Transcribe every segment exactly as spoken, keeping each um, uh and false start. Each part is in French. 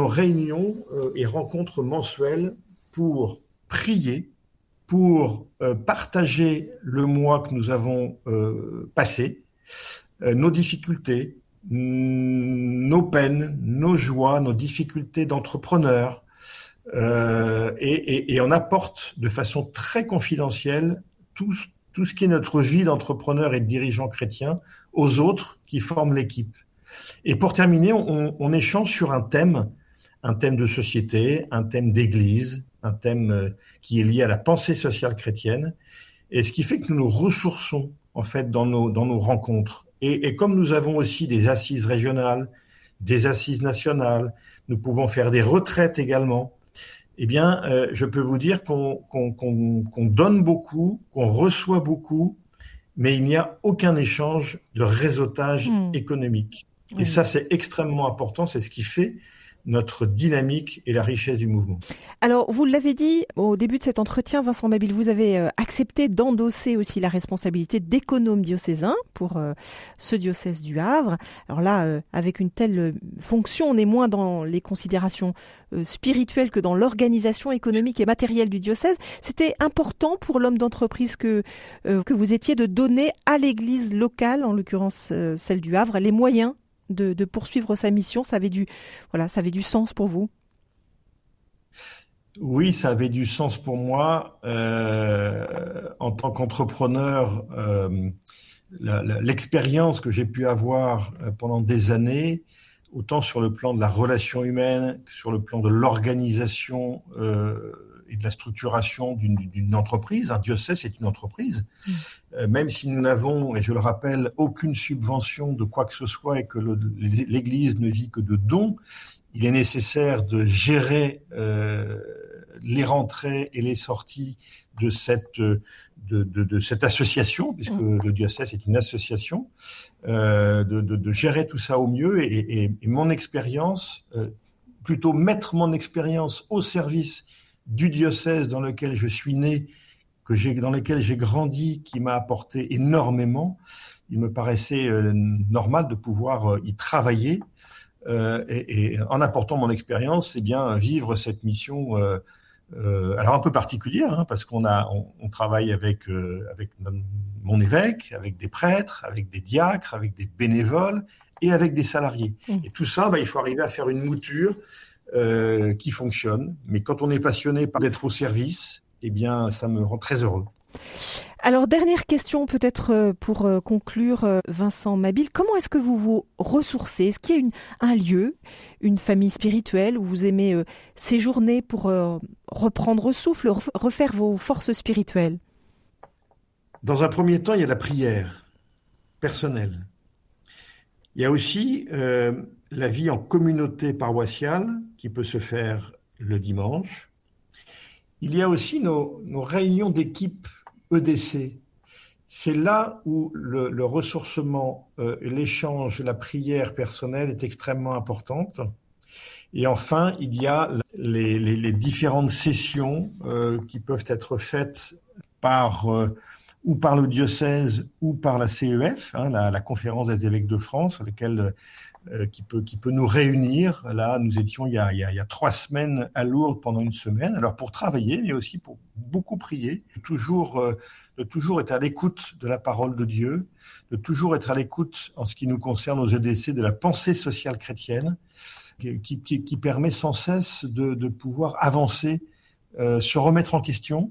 nos réunions euh, et rencontres mensuelles pour prier, pour euh, partager le mois que nous avons euh, passé, euh, nos difficultés, nos peines, nos joies, nos difficultés d'entrepreneurs, euh, et, et, et on apporte de façon très confidentielle tout, tout ce qui est notre vie d'entrepreneur et de dirigeant chrétien aux autres qui forment l'équipe. Et pour terminer, on, on échange sur un thème, un thème de société, un thème d'église, un thème qui est lié à la pensée sociale chrétienne, et ce qui fait que nous nous ressourçons en fait dans nos, dans nos rencontres. Et, et comme nous avons aussi des assises régionales, des assises nationales, nous pouvons faire des retraites également, eh bien, euh, je peux vous dire qu'on, qu'on, qu'on, qu'on donne beaucoup, qu'on reçoit beaucoup, mais il n'y a aucun échange de réseautage mmh. économique. Et mmh. ça, c'est extrêmement important, c'est ce qui fait notre dynamique et la richesse du mouvement. Alors, vous l'avez dit au début de cet entretien, Vincent Mabille, vous avez euh, accepté d'endosser aussi la responsabilité d'économe diocésain pour euh, ce diocèse du Havre. Alors là, euh, avec une telle euh, fonction, on est moins dans les considérations euh, spirituelles que dans l'organisation économique et matérielle du diocèse. C'était important pour l'homme d'entreprise que, euh, que vous étiez de donner à l'église locale, en l'occurrence euh, celle du Havre, les moyens De, de poursuivre sa mission. Ça avait du, voilà, ça avait du sens pour vous? Oui, ça avait du sens pour moi. Euh, en tant qu'entrepreneur, euh, la, la, l'expérience que j'ai pu avoir pendant des années, autant sur le plan de la relation humaine que sur le plan de l'organisation euh, et de la structuration d'une, d'une entreprise. Un diocèse, c'est une entreprise. Mmh. Euh, même si nous n'avons, et je le rappelle, aucune subvention de quoi que ce soit et que le, l'Église ne vit que de dons, il est nécessaire de gérer euh, les rentrées et les sorties de cette, de, de, de cette association, puisque mmh. le diocèse est une association, euh, de, de, de gérer tout ça au mieux. Et, et, et mon expérience, euh, plutôt mettre mon expérience au service du diocèse dans lequel je suis né, que j'ai, dans lequel j'ai grandi, qui m'a apporté énormément, il me paraissait euh, normal de pouvoir euh, y travailler euh, et, et en apportant mon expérience, eh bien vivre cette mission, euh, euh, alors un peu particulière, hein, parce qu'on a, on, on travaille avec euh, avec mon évêque, avec des prêtres, avec des diacres, avec des bénévoles et avec des salariés. Mmh. Et tout ça, bah, il faut arriver à faire une mouture euh, qui fonctionne. Mais quand on est passionné par d'être au service, eh bien, ça me rend très heureux. Alors, dernière question peut-être pour conclure, Vincent Mabille. Comment est-ce que vous vous ressourcez? Est-ce qu'il y a une, un lieu, une famille spirituelle où vous aimez euh, séjourner pour euh, reprendre souffle, refaire vos forces spirituelles? Dans un premier temps, il y a la prière personnelle. Il y a aussi euh, la vie en communauté paroissiale qui peut se faire le dimanche. Il y a aussi nos, nos réunions d'équipe E D C. C'est là où le, le ressourcement, euh, l'échange, la prière personnelle est extrêmement importante. Et enfin, il y a les, les, les différentes sessions euh, qui peuvent être faites par euh, ou par le diocèse ou par la C E F, hein, la, la conférence des évêques de France, laquelle Euh, qui peut qui peut nous réunir. Là, nous étions il y a il y a, il y a trois semaines à Lourdes pendant une semaine. Alors pour travailler, mais aussi pour beaucoup prier, toujours euh, de toujours être à l'écoute de la parole de Dieu, de toujours être à l'écoute en ce qui nous concerne aux E D C de la pensée sociale chrétienne, qui qui, qui permet sans cesse de de pouvoir avancer, euh, se remettre en question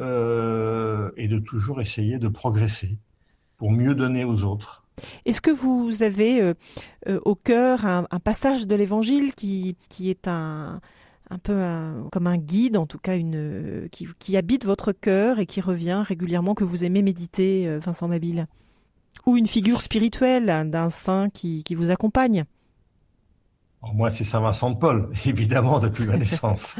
euh, et de toujours essayer de progresser pour mieux donner aux autres. Est-ce que vous avez euh, euh, au cœur un, un passage de l'Évangile qui, qui est un, un peu un, comme un guide, en tout cas une, euh, qui, qui habite votre cœur et qui revient régulièrement, que vous aimez méditer, euh, Vincent Mabille? Ou une figure spirituelle d'un saint qui, qui vous accompagne? Alors moi, c'est Saint Vincent de Paul, évidemment, depuis ma naissance.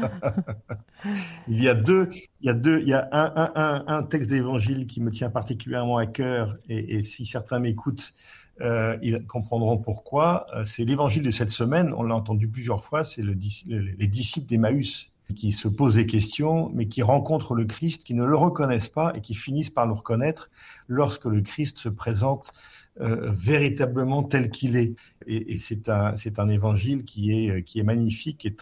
il y a deux, il y a deux, il y a un, un, un, un texte d'évangile qui me tient particulièrement à cœur, et, et si certains m'écoutent, euh, ils comprendront pourquoi. C'est l'évangile de cette semaine, on l'a entendu plusieurs fois, c'est le, les disciples d'Emmaüs qui se posent des questions, mais qui rencontrent le Christ, qui ne le reconnaissent pas et qui finissent par le reconnaître lorsque le Christ se présente Euh, véritablement tel qu'il est. Et, et c'est un, c'est un évangile qui est, qui est magnifique et